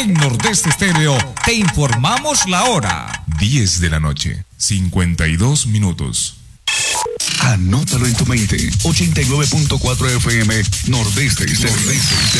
En Nordeste Estéreo te informamos la hora. 10 de la noche, 52 minutos. Anótalo en tu mente. 89.4 FM, Nordeste Estéreo.